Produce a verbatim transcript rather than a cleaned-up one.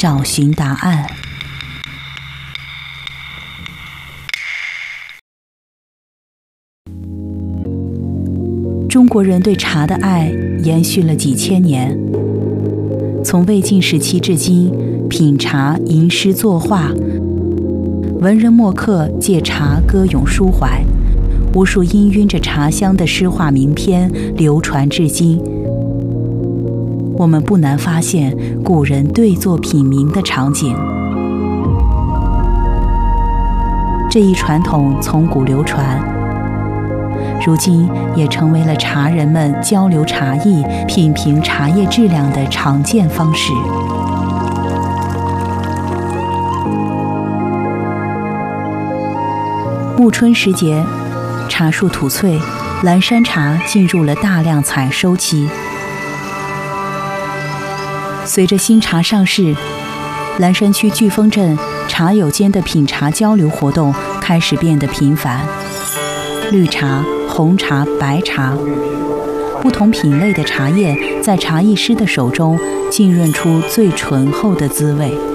找寻答案。中国人对茶的爱延续了几千年，从魏晋时期至今，品茶、吟诗作画，文人墨客借茶歌咏抒怀，无数氤氲着茶香的诗画名篇流传至今。我们不难发现古人对坐品茗的场景。这一传统从古流传，如今也成为了茶人们交流茶艺、品评茶叶质量的常见方式。暮春时节，茶树吐翠，蓝山茶进入了大量采收期。随着新茶上市，蓝山区巨峰镇茶友间的品茶交流活动开始变得频繁。绿茶、红茶、白茶，不同品类的茶叶在茶艺师的手中浸润出最醇厚的滋味。